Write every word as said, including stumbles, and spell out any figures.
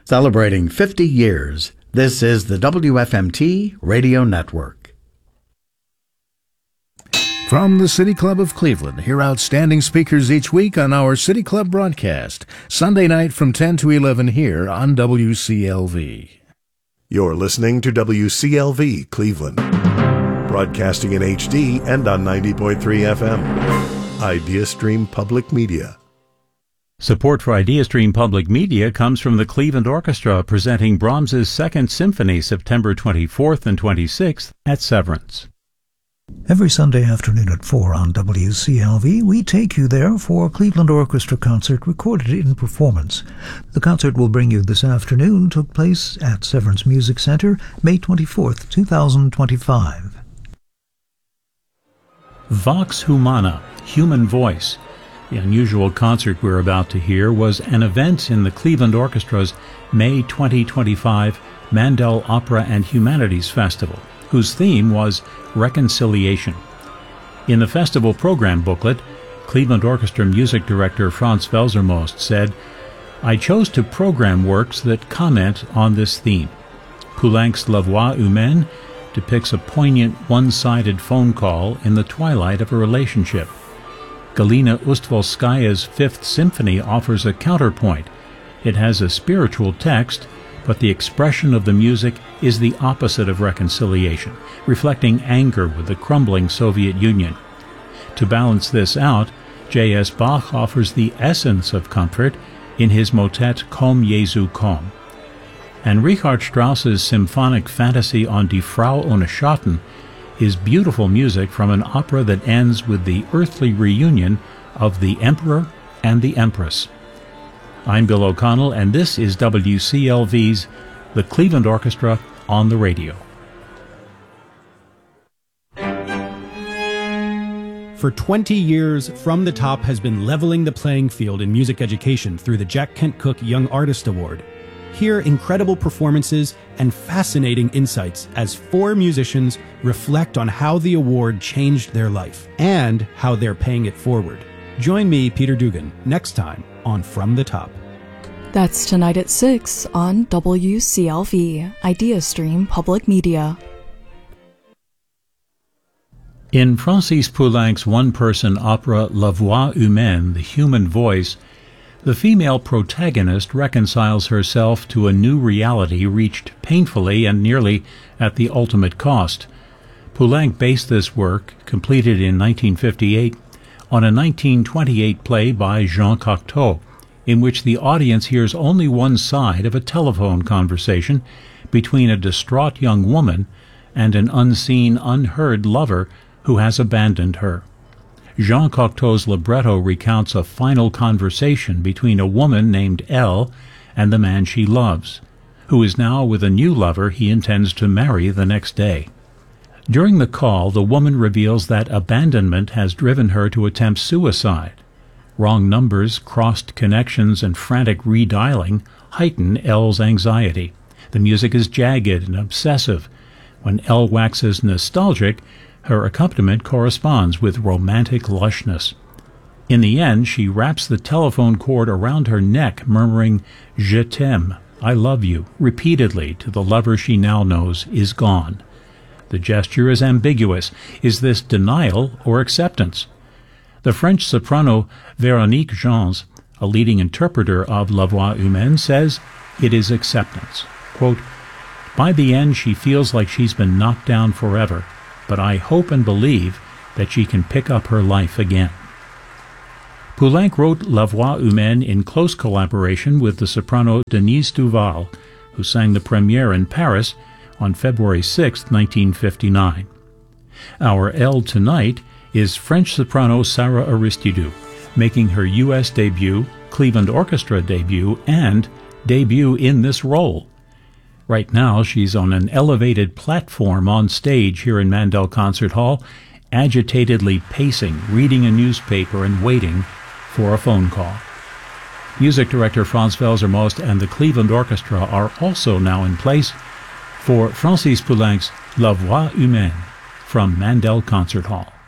Celebrating fifty years, this is the W F M T Radio Network. From the City Club of Cleveland, hear outstanding speakers each week on our City Club broadcast, Sunday night from ten to eleven here on W C L V. You're listening to W C L V Cleveland, broadcasting in H D and on ninety point three F M. IdeaStream Public Media. Support for IdeaStream Public Media comes from the Cleveland Orchestra, presenting Brahms's Second Symphony September twenty-fourth and twenty-sixth at Severance. Every Sunday afternoon at four on W C L V, we take you there for a Cleveland Orchestra concert recorded in performance. The concert we'll bring you this afternoon took place at Severance Music Center, May twenty-fourth, two thousand twenty-five. Vox Humana, Human Voice. The unusual concert we're about to hear was an event in the Cleveland Orchestra's May twenty twenty-five Mandel Opera and Humanities Festival, whose theme was reconciliation. In the festival program booklet, Cleveland Orchestra music director Franz Welsermost said, "I chose to program works that comment on this theme. Poulenc's La Voix Humaine depicts a poignant one-sided phone call in the twilight of a relationship. Galina Ustvolskaya's Fifth Symphony offers a counterpoint. It has a spiritual text, but the expression of the music is the opposite of reconciliation, reflecting anger with the crumbling Soviet Union. To balance this out, J S Bach offers the essence of comfort in his motet Komm Jesu komm. And Richard Strauss's symphonic fantasy on Die Frau ohne Schatten is beautiful music from an opera that ends with the earthly reunion of the Emperor and the Empress. I'm Bill O'Connell, and this is W C L V's The Cleveland Orchestra on the Radio. For twenty years, From the Top has been leveling the playing field in music education through the Jack Kent Cooke Young Artist Award. Hear incredible performances and fascinating insights as four musicians reflect on how the award changed their life and how they're paying it forward. Join me, Peter Dugan, next time on From the Top. That's tonight at six on W C L V, IdeaStream Public Media. In Francis Poulenc's one-person opera La Voix Humaine, The Human Voice, the female protagonist reconciles herself to a new reality reached painfully and nearly at the ultimate cost. Poulenc based this work, completed in nineteen fifty-eight, on a nineteen twenty-eight play by Jean Cocteau, in which the audience hears only one side of a telephone conversation between a distraught young woman and an unseen, unheard lover who has abandoned her. Jean Cocteau's libretto recounts a final conversation between a woman named Elle and the man she loves, who is now with a new lover he intends to marry the next day. During the call, the woman reveals that abandonment has driven her to attempt suicide. Wrong numbers, crossed connections, and frantic redialing heighten Elle's anxiety. The music is jagged and obsessive. When Elle waxes nostalgic, her accompaniment corresponds with romantic lushness. In the end, she wraps the telephone cord around her neck, murmuring, "Je t'aime, I love you," repeatedly to the lover she now knows is gone. The gesture is ambiguous. Is this denial or acceptance? The French soprano Véronique Gens, a leading interpreter of La Voix Humaine, says it is acceptance. Quote, "By the end, she feels like she's been knocked down forever, but I hope and believe that she can pick up her life again." Poulenc wrote La Voix Humaine in close collaboration with the soprano Denise Duval, who sang the premiere in Paris on February sixth, nineteen fifty-nine. Our Elle tonight is French soprano Sarah Aristidou, making her U S debut, Cleveland Orchestra debut, and debut in this role. Right now, she's on an elevated platform on stage here in Mandel Concert Hall, agitatedly pacing, reading a newspaper, and waiting for a phone call. Music director Franz Welsermost and the Cleveland Orchestra are also now in place for Francis Poulenc's La Voix Humaine from Mandel Concert Hall.